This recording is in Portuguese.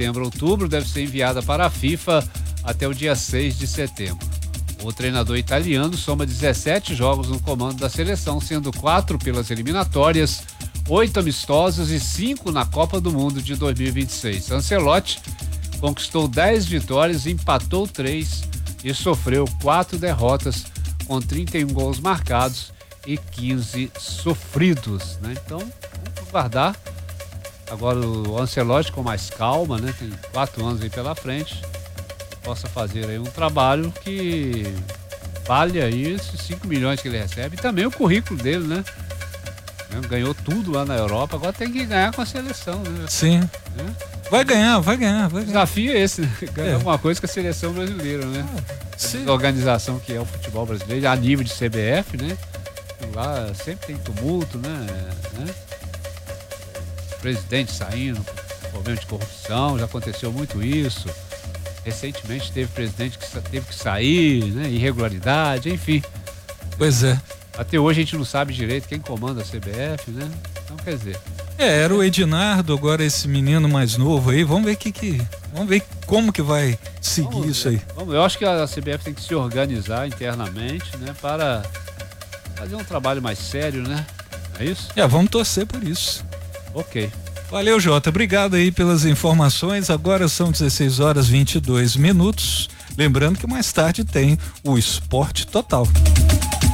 setembro, outubro, deve ser enviada para a FIFA até o dia 6 de setembro. O treinador italiano soma 17 jogos no comando da seleção, sendo 4 pelas eliminatórias, 8 amistosos e 5 na Copa do Mundo de 2026. Ancelotti conquistou 10 vitórias, empatou 3 e sofreu 4 derrotas, com 31 gols marcados e 15 sofridos, né? Então, vamos guardar. Agora o Ancelotti com mais calma, né? Tem 4 anos aí pela frente, possa fazer aí um trabalho que vale aí esses 5 milhões que ele recebe, e também o currículo dele, né? Ganhou tudo lá na Europa, agora tem que ganhar com a seleção, né? Sim. Né? Vai ganhar. O desafio é esse, né? Ganhar alguma coisa com a seleção brasileira, né? A organização que é o futebol brasileiro, a nível de CBF, né? Lá sempre tem tumulto, né? Presidente saindo, problema de corrupção, já aconteceu muito isso. Recentemente teve presidente que teve que sair, né? Irregularidade, enfim. Pois é. Até hoje a gente não sabe direito quem comanda a CBF, né? Então, quer dizer... era o Ednardo, agora esse menino mais novo aí, vamos ver vamos ver como que vai seguir isso aí. Eu acho que a CBF tem que se organizar internamente, né? Para fazer um trabalho mais sério, né? É isso? Vamos torcer por isso. Ok. Valeu, Jota. Obrigado aí pelas informações. Agora são 16h22. Lembrando que mais tarde tem o Esporte Total.